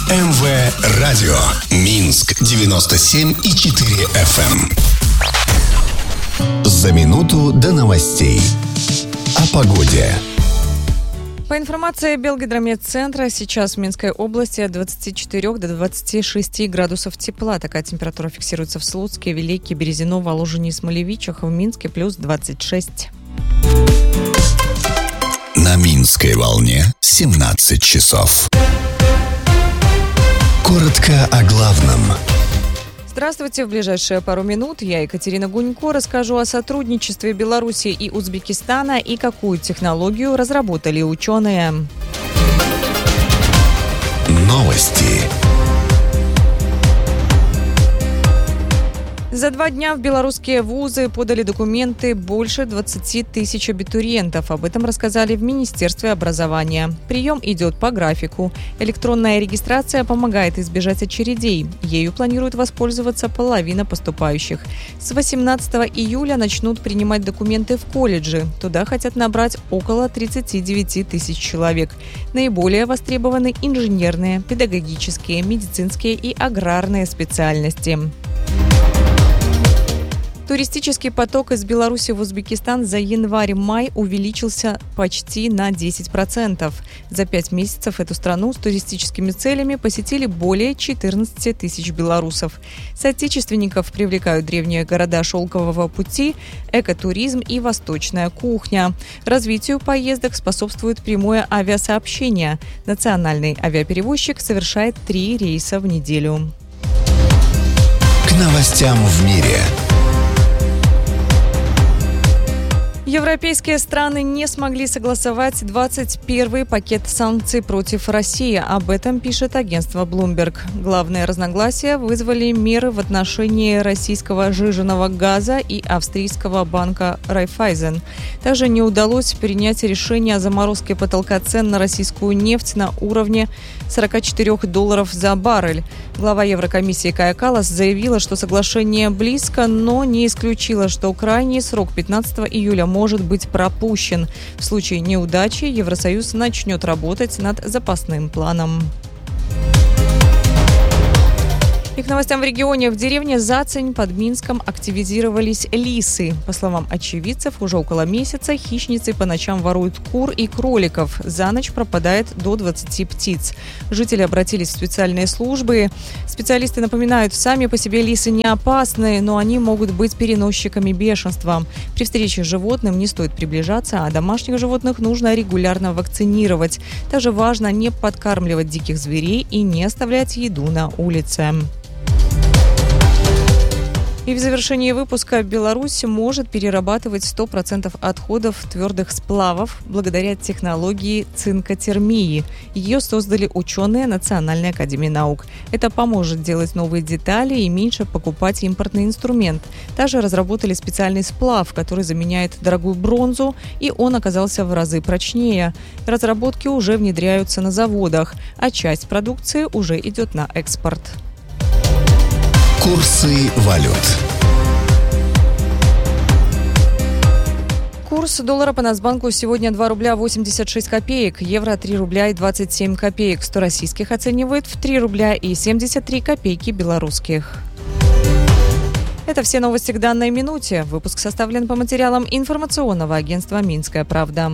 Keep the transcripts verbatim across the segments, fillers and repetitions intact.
эм вэ Радио. Минск девяносто семь и четыре эф эм. За минуту до новостей. О погоде. По информации Белгидромедцентра, сейчас в Минской области от двадцати четырёх до двадцати шести градусов тепла. Такая температура фиксируется в Слуцке, Велике, Березино, Воложине и Смолевичах. В Минске плюс двадцать шесть. На Минской волне семнадцать часов. Коротко о главном. Здравствуйте. В ближайшие пару минут я, Екатерина Гунько, расскажу о сотрудничестве Беларуси и Узбекистана и какую технологию разработали ученые. Новости. За два дня в белорусские вузы подали документы больше двадцати тысяч абитуриентов. Об этом рассказали в Министерстве образования. Прием идет по графику. Электронная регистрация помогает избежать очередей. Ею планирует воспользоваться половина поступающих. С восемнадцатого июля начнут принимать документы в колледжи. Туда хотят набрать около тридцати девяти тысяч человек. Наиболее востребованы инженерные, педагогические, медицинские и аграрные специальности. Туристический поток из Беларуси в Узбекистан за январь-май увеличился почти на десять процентов. За пять месяцев эту страну с туристическими целями посетили более четырнадцати тысяч белорусов. Соотечественников привлекают древние города Шелкового пути, экотуризм и восточная кухня. Развитию поездок способствует прямое авиасообщение. Национальный авиаперевозчик совершает три рейса в неделю. К новостям в мире. Европейские страны не смогли согласовать двадцать первый пакет санкций против России. Об этом пишет агентство Bloomberg. Главные разногласия вызвали меры в отношении российского жиженного газа и австрийского банка Raiffeisen. Также не удалось принять решение о заморозке потолка цен на российскую нефть на уровне сорок четыре долларов за баррель. Глава Еврокомиссии Кая Каллас заявила, что соглашение близко, но не исключила, что крайний срок пятнадцатого июля может быть пропущен. В случае неудачи Евросоюз начнет работать над запасным планом. И к новостям в регионе. В деревне Зацень под Минском активизировались лисы. По словам очевидцев, уже около месяца хищницы по ночам воруют кур и кроликов. За ночь пропадает до двадцати птиц. Жители обратились в специальные службы. Специалисты напоминают, сами по себе лисы не опасны, но они могут быть переносчиками бешенства. При встрече с животным не стоит приближаться, а домашних животных нужно регулярно вакцинировать. Также важно не подкармливать диких зверей и не оставлять еду на улице. И в завершении выпуска Беларусь может перерабатывать сто процентов отходов твердых сплавов благодаря технологии цинкотермии. Ее создали ученые Национальной академии наук. Это поможет делать новые детали и меньше покупать импортный инструмент. Также разработали специальный сплав, который заменяет дорогую бронзу, и он оказался в разы прочнее. Разработки уже внедряются на заводах, а часть продукции уже идет на экспорт. Курсы валют. Курс доллара по Нацбанку сегодня два рубля восемьдесят шесть копеек, евро три рубля и двадцать семь копеек, сто российских оценивают в три рубля и семьдесят три копейки белорусских. Это все новости к данной минуте. Выпуск составлен по материалам информационного агентства «Минская правда».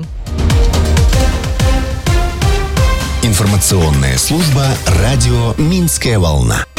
Информационная служба радио «Минская волна».